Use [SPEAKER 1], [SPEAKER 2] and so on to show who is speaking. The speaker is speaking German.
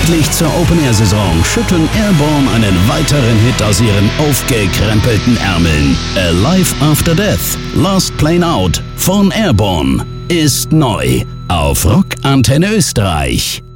[SPEAKER 1] Pünktlich zur Open-Air-Saison schütten Airborne einen weiteren Hit aus ihren aufgekrempelten Ärmeln. Alive After Death, Last Plane Out von Airborne ist neu auf Rock Antenne Österreich.